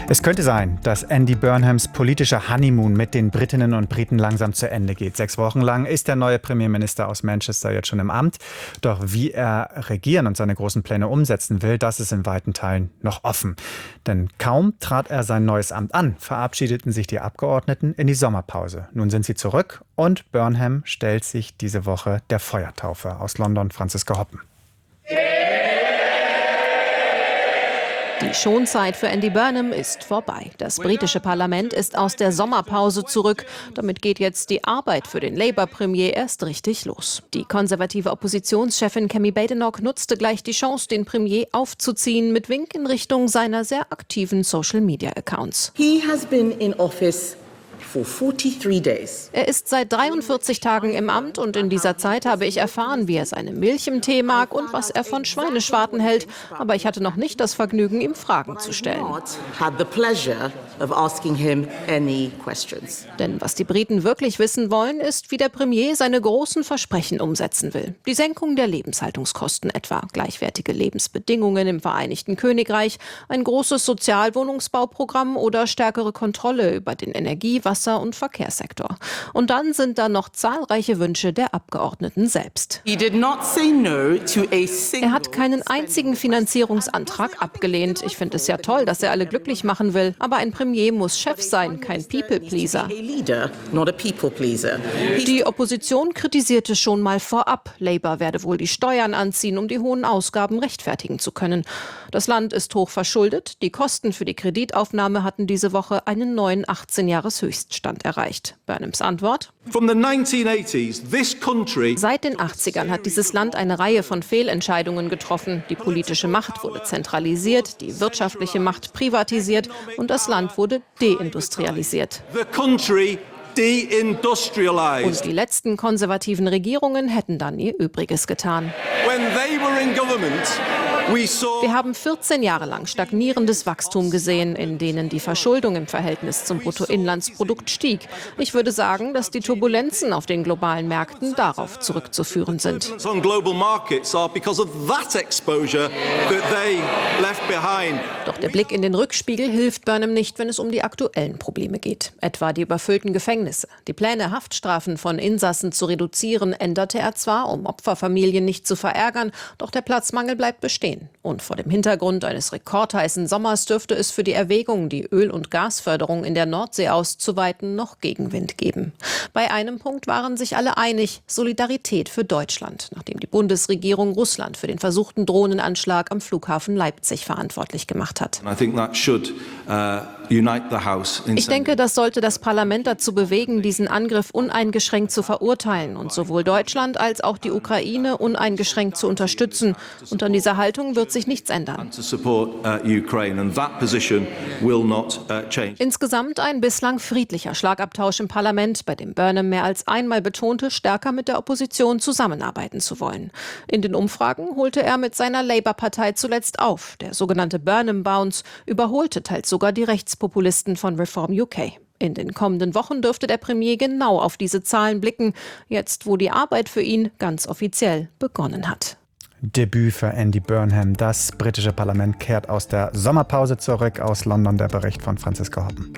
Es könnte sein, dass Andy Burnhams politischer Honeymoon mit den Britinnen und Briten langsam zu Ende geht. 6 Wochen lang ist der neue Premierminister aus Manchester jetzt schon im Amt. Doch wie er regieren und seine großen Pläne umsetzen will, das ist in weiten Teilen noch offen. Denn kaum trat er sein neues Amt an, verabschiedeten sich die Abgeordneten in die Sommerpause. Nun sind sie zurück und Burnham stellt sich diese Woche der Feuertaufe. Aus London Franziska Hoppen. Die Schonzeit für Andy Burnham ist vorbei. Das britische Parlament ist aus der Sommerpause zurück. Damit geht jetzt die Arbeit für den Labour-Premier erst richtig los. Die konservative Oppositionschefin Kemi Badenoch nutzte gleich die Chance, den Premier aufzuziehen, mit Wink in Richtung seiner sehr aktiven Social-Media-Accounts. He has been in office for 43 days. Er ist seit 43 Tagen im Amt und in dieser Zeit habe ich erfahren, wie er seine Milch im Tee mag und was er von Schweineschwarten hält. Aber ich hatte noch nicht das Vergnügen, ihm Fragen zu stellen. Denn was die Briten wirklich wissen wollen, ist, wie der Premier seine großen Versprechen umsetzen will. Die Senkung der Lebenshaltungskosten etwa, gleichwertige Lebensbedingungen im Vereinigten Königreich, ein großes Sozialwohnungsbauprogramm oder stärkere Kontrolle über den Energie-, Wasser- und Verkehrssektor. Und dann sind da noch zahlreiche Wünsche der Abgeordneten selbst. Er hat keinen einzigen Finanzierungsantrag abgelehnt. Ich finde es ja toll, dass er alle glücklich machen will. Aber ein Premier muss Chef sein, kein People-Pleaser. Die Opposition kritisierte schon mal vorab, Labour werde wohl die Steuern anziehen, um die hohen Ausgaben rechtfertigen zu können. Das Land ist hoch verschuldet. Die Kosten für die Kreditaufnahme hatten diese Woche einen neuen 18-Jahres-Höchststand erreicht. Burnhams Antwort? Seit den 80ern hat dieses Land eine Reihe von Fehlentscheidungen getroffen. Die politische Macht wurde zentralisiert, die wirtschaftliche Macht privatisiert und das Land wurde deindustrialisiert. Und die letzten konservativen Regierungen hätten dann ihr Übriges getan. Wir haben 14 Jahre lang stagnierendes Wachstum gesehen, in denen die Verschuldung im Verhältnis zum Bruttoinlandsprodukt stieg. Ich würde sagen, dass die Turbulenzen auf den globalen Märkten darauf zurückzuführen sind. Doch der Blick in den Rückspiegel hilft Burnham nicht, wenn es um die aktuellen Probleme geht. Etwa die überfüllten Gefängnisse. Die Pläne, Haftstrafen von Insassen zu reduzieren, änderte er zwar, um Opferfamilien nicht zu verärgern, doch der Platzmangel bleibt bestehen. Und vor dem Hintergrund eines rekordheißen Sommers dürfte es für die Erwägung, die Öl- und Gasförderung in der Nordsee auszuweiten, noch Gegenwind geben. Bei einem Punkt waren sich alle einig: Solidarität für Deutschland, nachdem die Bundesregierung Russland für den versuchten Drohnenanschlag am Flughafen Leipzig verantwortlich gemacht hat. Ich denke, das sollte das Parlament dazu bewegen, diesen Angriff uneingeschränkt zu verurteilen und sowohl Deutschland als auch die Ukraine uneingeschränkt zu unterstützen. Und an dieser Haltung wird sich nichts ändern. Insgesamt ein bislang friedlicher Schlagabtausch im Parlament, bei dem Burnham mehr als einmal betonte, stärker mit der Opposition zusammenarbeiten zu wollen. In den Umfragen holte er mit seiner Labour-Partei zuletzt auf. Der sogenannte Burnham Bounce überholte teils sogar die Rechtspopulisten von Reform UK. In den kommenden Wochen dürfte der Premier genau auf diese Zahlen blicken, jetzt wo die Arbeit für ihn ganz offiziell begonnen hat. Debüt für Andy Burnham. Das britische Parlament kehrt aus der Sommerpause zurück. Aus London der Bericht von Franziska Hoppen.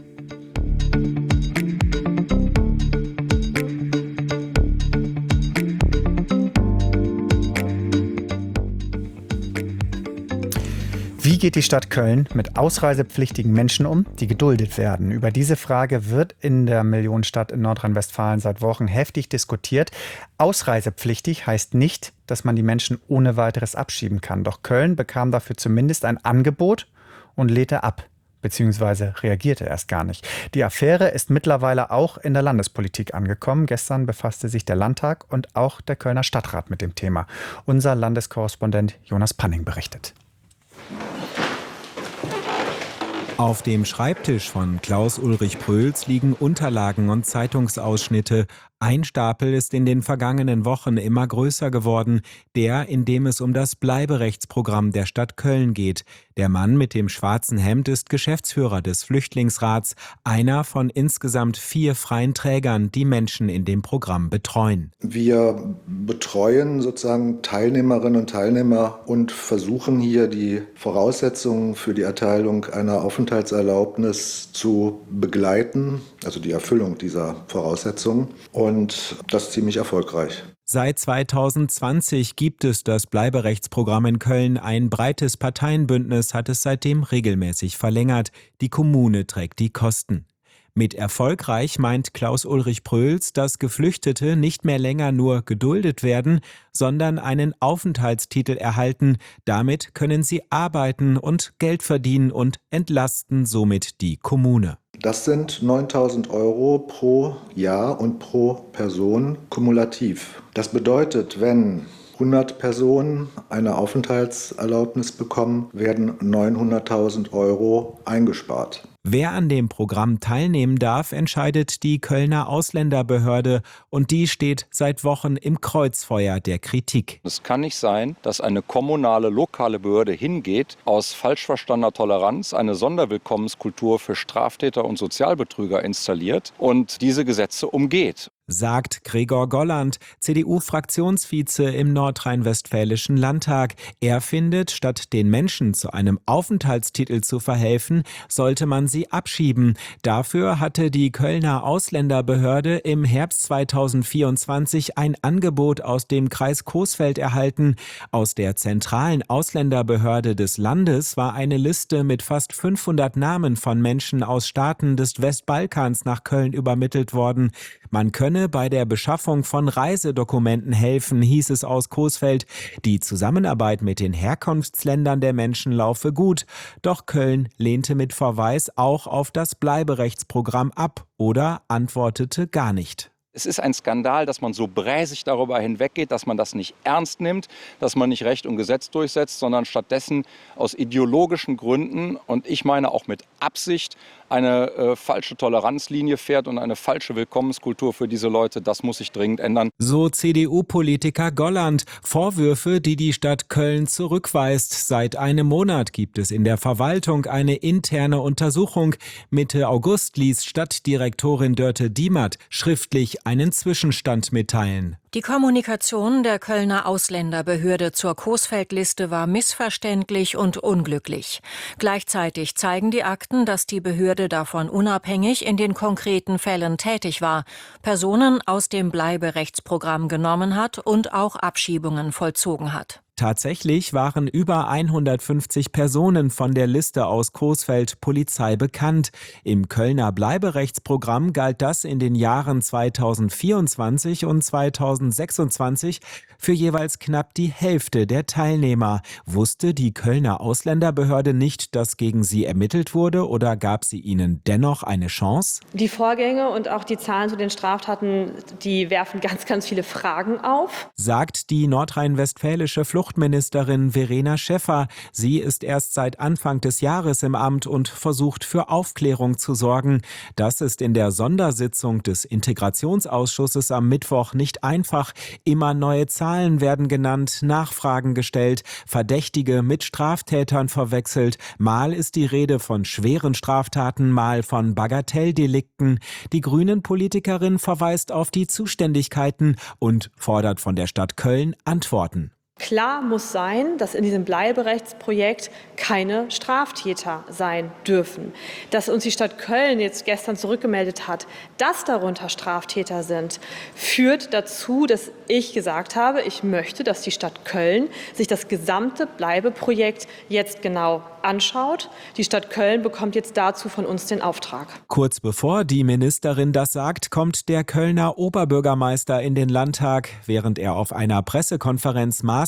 Wie geht die Stadt Köln mit ausreisepflichtigen Menschen um, die geduldet werden? Über diese Frage wird in der Millionenstadt in Nordrhein-Westfalen seit Wochen heftig diskutiert. Ausreisepflichtig heißt nicht, dass man die Menschen ohne weiteres abschieben kann. Doch Köln bekam dafür zumindest ein Angebot und lehnte ab, beziehungsweise reagierte erst gar nicht. Die Affäre ist mittlerweile auch in der Landespolitik angekommen. Gestern befasste sich der Landtag und auch der Kölner Stadtrat mit dem Thema. Unser Landeskorrespondent Jonas Panning berichtet. Auf dem Schreibtisch von Klaus-Ulrich Pröls liegen Unterlagen und Zeitungsausschnitte. Ein Stapel ist in den vergangenen Wochen immer größer geworden, der, in dem es um das Bleiberechtsprogramm der Stadt Köln geht. Der Mann mit dem schwarzen Hemd ist Geschäftsführer des Flüchtlingsrats, einer von insgesamt 4 freien Trägern, die Menschen in dem Programm betreuen. Wir betreuen sozusagen Teilnehmerinnen und Teilnehmer und versuchen hier die Voraussetzungen für die Erteilung einer Aufenthaltserlaubnis zu begleiten, also die Erfüllung dieser Voraussetzungen. Und das ist ziemlich erfolgreich. Seit 2020 gibt es das Bleiberechtsprogramm in Köln. Ein breites Parteienbündnis hat es seitdem regelmäßig verlängert. Die Kommune trägt die Kosten. Mit erfolgreich meint Klaus-Ulrich Pröls, dass Geflüchtete nicht mehr länger nur geduldet werden, sondern einen Aufenthaltstitel erhalten. Damit können sie arbeiten und Geld verdienen und entlasten somit die Kommune. Das sind 9.000 € pro Jahr und pro Person kumulativ. Das bedeutet, wenn 100 Personen eine Aufenthaltserlaubnis bekommen, werden 900.000 € eingespart. Wer an dem Programm teilnehmen darf, entscheidet die Kölner Ausländerbehörde und die steht seit Wochen im Kreuzfeuer der Kritik. Es kann nicht sein, dass eine kommunale, lokale Behörde hingeht, aus falsch verstandener Toleranz eine Sonderwillkommenskultur für Straftäter und Sozialbetrüger installiert und diese Gesetze umgeht. Sagt Gregor Golland, CDU-Fraktionsvize im nordrhein-westfälischen Landtag. Er findet, statt den Menschen zu einem Aufenthaltstitel zu verhelfen, sollte man sie abschieben. Dafür hatte die Kölner Ausländerbehörde im Herbst 2024 ein Angebot aus dem Kreis Coesfeld erhalten. Aus der zentralen Ausländerbehörde des Landes war eine Liste mit fast 500 Namen von Menschen aus Staaten des Westbalkans nach Köln übermittelt worden. Man könne bei der Beschaffung von Reisedokumenten helfen, hieß es aus Coesfeld. Die Zusammenarbeit mit den Herkunftsländern der Menschen laufe gut. Doch Köln lehnte mit Verweis auch auf das Bleiberechtsprogramm ab oder antwortete gar nicht. Es ist ein Skandal, dass man so bräsig darüber hinweggeht, dass man das nicht ernst nimmt, dass man nicht Recht und Gesetz durchsetzt, sondern stattdessen aus ideologischen Gründen und ich meine auch mit Absicht eine falsche Toleranzlinie fährt und eine falsche Willkommenskultur für diese Leute. Das muss sich dringend ändern. So CDU-Politiker Golland. Vorwürfe, die die Stadt Köln zurückweist. Seit einem Monat gibt es in der Verwaltung eine interne Untersuchung. Mitte August ließ Stadtdirektorin Dörte Diemert schriftlich einen Zwischenstand mitteilen. Die Kommunikation der Kölner Ausländerbehörde zur Coesfeld-Liste war missverständlich und unglücklich. Gleichzeitig zeigen die Akten, dass die Behörde davon unabhängig in den konkreten Fällen tätig war, Personen aus dem Bleiberechtsprogramm genommen hat und auch Abschiebungen vollzogen hat. Tatsächlich waren über 150 Personen von der Liste aus Coesfeld Polizei bekannt. Im Kölner Bleiberechtsprogramm galt das in den Jahren 2024 und 2026 für jeweils knapp die Hälfte der Teilnehmer. Wusste die Kölner Ausländerbehörde nicht, dass gegen sie ermittelt wurde, oder gab sie ihnen dennoch eine Chance? Die Vorgänge und auch die Zahlen zu den Straftaten, die werfen ganz, ganz viele Fragen auf. Sagt die nordrhein-westfälische Fluchtministerin Verena Schäffer. Sie ist erst seit Anfang des Jahres im Amt und versucht für Aufklärung zu sorgen. Das ist in der Sondersitzung des Integrationsausschusses am Mittwoch nicht einfach. Immer neue Zahlen werden genannt, Nachfragen gestellt, Verdächtige mit Straftätern verwechselt. Mal ist die Rede von schweren Straftaten, mal von Bagatelldelikten. Die Grünen-Politikerin verweist auf die Zuständigkeiten und fordert von der Stadt Köln Antworten. Klar muss sein, dass in diesem Bleiberechtsprojekt keine Straftäter sein dürfen. Dass uns die Stadt Köln jetzt gestern zurückgemeldet hat, dass darunter Straftäter sind, führt dazu, dass ich gesagt habe, ich möchte, dass die Stadt Köln sich das gesamte Bleibeprojekt jetzt genau anschaut. Die Stadt Köln bekommt jetzt dazu von uns den Auftrag. Kurz bevor die Ministerin das sagt, kommt der Kölner Oberbürgermeister in den Landtag. Während er auf einer Pressekonferenz maßgeblich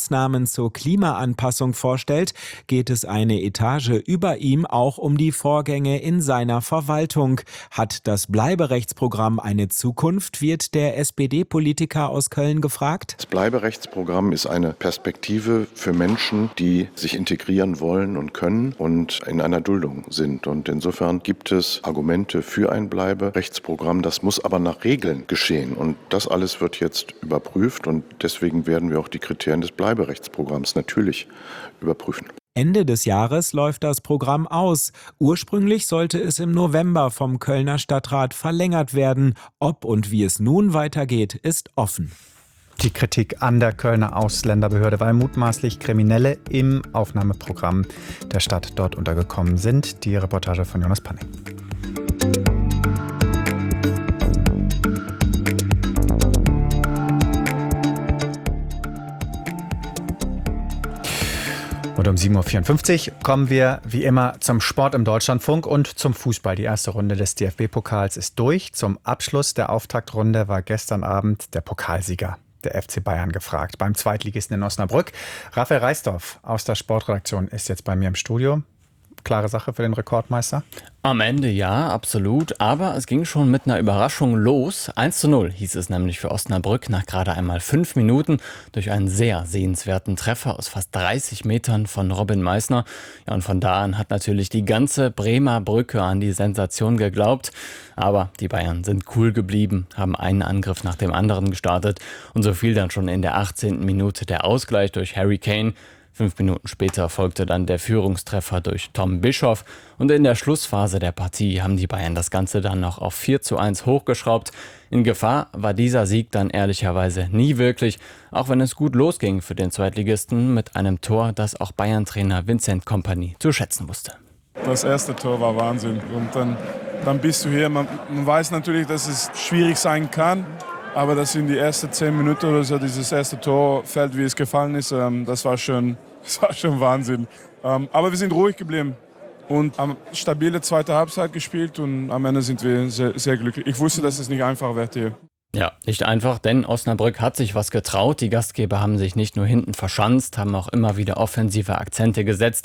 Maßnahmen zur Klimaanpassung vorstellt, geht es eine Etage über ihm auch um die Vorgänge in seiner Verwaltung. Hat das Bleiberechtsprogramm eine Zukunft, wird der SPD-Politiker aus Köln gefragt. Das Bleiberechtsprogramm ist eine Perspektive für Menschen, die sich integrieren wollen und können und in einer Duldung sind. Und insofern gibt es Argumente für ein Bleiberechtsprogramm. Das muss aber nach Regeln geschehen. Und das alles wird jetzt überprüft. Und deswegen werden wir auch die Kriterien des Bleiberechtsprogramms natürlich überprüfen. Ende des Jahres läuft das Programm aus. Ursprünglich sollte es im November vom Kölner Stadtrat verlängert werden. Ob und wie es nun weitergeht, ist offen. Die Kritik an der Kölner Ausländerbehörde, weil mutmaßlich Kriminelle im Aufnahmeprogramm der Stadt dort untergekommen sind. Die Reportage von Jonas Panning. Und um 7.54 Uhr kommen wir wie immer zum Sport im Deutschlandfunk und zum Fußball. Die erste Runde des DFB-Pokals ist durch. Zum Abschluss der Auftaktrunde war gestern Abend der Pokalsieger, der FC Bayern, gefragt. Beim Zweitligisten in Osnabrück. Raphael Reisdorf aus der Sportredaktion ist jetzt bei mir im Studio. Klare Sache für den Rekordmeister? Am Ende ja, absolut. Aber es ging schon mit einer Überraschung los. 1:0 hieß es nämlich für Osnabrück nach gerade einmal 5 Minuten durch einen sehr sehenswerten Treffer aus fast 30 Metern von Robin Meissner. Ja, und von da an hat natürlich die ganze Bremer Brücke an die Sensation geglaubt. Aber die Bayern sind cool geblieben, haben einen Angriff nach dem anderen gestartet. Und so fiel dann schon in der 18. Minute der Ausgleich durch Harry Kane. 5 Minuten später folgte dann der Führungstreffer durch Tom Bischoff und in der Schlussphase der Partie haben die Bayern das Ganze dann noch auf 4:1 hochgeschraubt. In Gefahr war dieser Sieg dann ehrlicherweise nie wirklich, auch wenn es gut losging für den Zweitligisten mit einem Tor, das auch Bayern-Trainer Vincent Kompany zu schätzen wusste. Das erste Tor war Wahnsinn und dann bist du hier. Man weiß natürlich, dass es schwierig sein kann. Aber dass in die ersten 10 Minuten oder so dieses erste Tor fällt, wie es gefallen ist, das war schon Wahnsinn. Aber wir sind ruhig geblieben und haben stabile zweite Halbzeit gespielt und am Ende sind wir sehr, sehr glücklich. Ich wusste, dass es nicht einfach wird hier. Ja, nicht einfach, denn Osnabrück hat sich was getraut. Die Gastgeber haben sich nicht nur hinten verschanzt, haben auch immer wieder offensive Akzente gesetzt.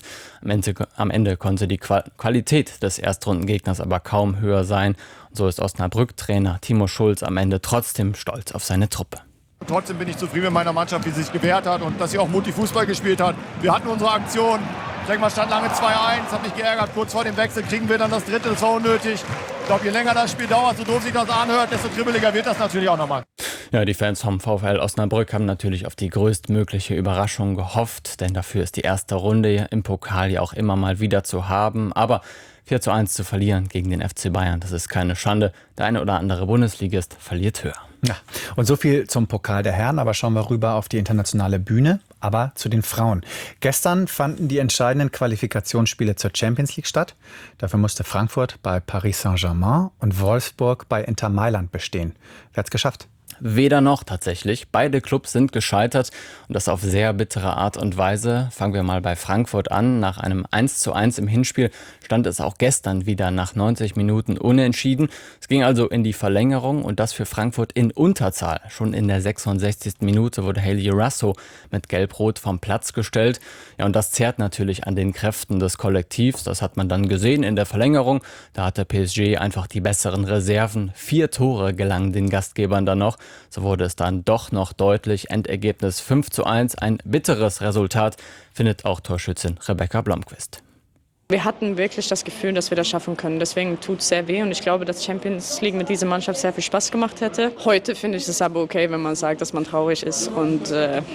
Am Ende konnte die Qualität des Erstrundengegners aber kaum höher sein. Und so ist Osnabrück-Trainer Timo Schulz am Ende trotzdem stolz auf seine Truppe. Trotzdem bin ich zufrieden mit meiner Mannschaft, wie sie sich gewehrt hat und dass sie auch Multifußball gespielt hat. Wir hatten unsere Aktion. Ich denke mal, stand lange 2:1, hat mich geärgert. Kurz vor dem Wechsel kriegen wir dann das dritte, das war unnötig. Ich glaube, je länger das Spiel dauert, so doof sich das anhört, desto kribbeliger wird das natürlich auch nochmal. Ja, die Fans vom VfL Osnabrück haben natürlich auf die größtmögliche Überraschung gehofft, denn dafür ist die erste Runde im Pokal ja auch immer mal wieder zu haben. Aber 4:1 zu verlieren gegen den FC Bayern, das ist keine Schande. Der eine oder andere Bundesligist verliert höher. Ja, und so viel zum Pokal der Herren, aber schauen wir rüber auf die internationale Bühne, aber zu den Frauen. Gestern fanden die entscheidenden Qualifikationsspiele zur Champions League statt. Dafür musste Frankfurt bei Paris Saint-Germain und Wolfsburg bei Inter Mailand bestehen. Wer hat's geschafft? Weder noch tatsächlich. Beide Clubs sind gescheitert und das auf sehr bittere Art und Weise. Fangen wir mal bei Frankfurt an. Nach einem 1:1 im Hinspiel stand es auch gestern wieder nach 90 Minuten unentschieden. Es ging also in die Verlängerung und das für Frankfurt in Unterzahl. Schon in der 66. Minute wurde Hayley Raso mit Gelb-Rot vom Platz gestellt. Ja, und das zehrt natürlich an den Kräften des Kollektivs. Das hat man dann gesehen in der Verlängerung. Da hatte PSG einfach die besseren Reserven. 4 Tore gelangen den Gastgebern dann noch. So wurde es dann doch noch deutlich. Endergebnis 5:1. Ein bitteres Resultat, findet auch Torschützin Rebecca Blomqvist. Wir hatten wirklich das Gefühl, dass wir das schaffen können. Deswegen tut es sehr weh und ich glaube, dass Champions League mit dieser Mannschaft sehr viel Spaß gemacht hätte. Heute finde ich es aber okay, wenn man sagt, dass man traurig ist und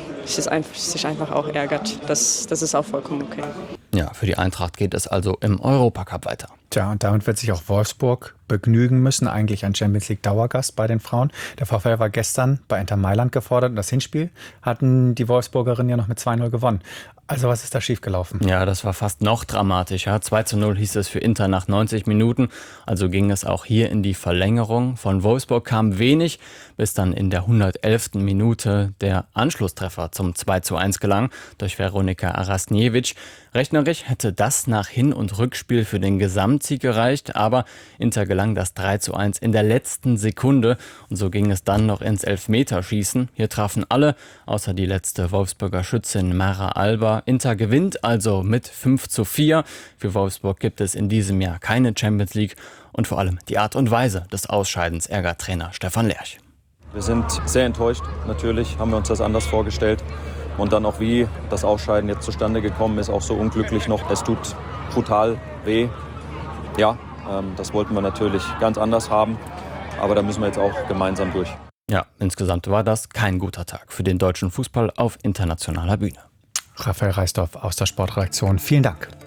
sich einfach auch ärgert. Das ist auch vollkommen okay. Ja, für die Eintracht geht es also im Europacup weiter. Tja, und damit wird sich auch Wolfsburg begnügen müssen, eigentlich ein Champions League Dauergast bei den Frauen. Der VfL war gestern bei Inter Mailand gefordert und das Hinspiel hatten die Wolfsburgerinnen ja noch mit 2:0 gewonnen. Also was ist da schiefgelaufen? Ja, das war fast noch dramatischer. 2:0 hieß es für Inter nach 90 Minuten. Also ging es auch hier in die Verlängerung. Von Wolfsburg kam wenig, bis dann in der 111. Minute der Anschlusstreffer zum 2:1 gelang durch Veronika Arasniewicz. Recht Rechnerisch hätte das nach Hin- und Rückspiel für den Gesamtsieg gereicht, aber Inter gelang das 3:1 in der letzten Sekunde und so ging es dann noch ins Elfmeterschießen. Hier trafen alle, außer die letzte Wolfsburger Schützin Mara Alba. Inter gewinnt also mit 5:4. Für Wolfsburg gibt es in diesem Jahr keine Champions League und vor allem die Art und Weise des Ausscheidens ärgert Trainer Stefan Lerch. Wir sind sehr enttäuscht, natürlich haben wir uns das anders vorgestellt. Und dann auch wie das Ausscheiden jetzt zustande gekommen ist, auch so unglücklich noch. Es tut brutal weh. Ja, das wollten wir natürlich ganz anders haben, aber da müssen wir jetzt auch gemeinsam durch. Ja, insgesamt war das kein guter Tag für den deutschen Fußball auf internationaler Bühne. Raphael Reisdorf aus der Sportredaktion, vielen Dank.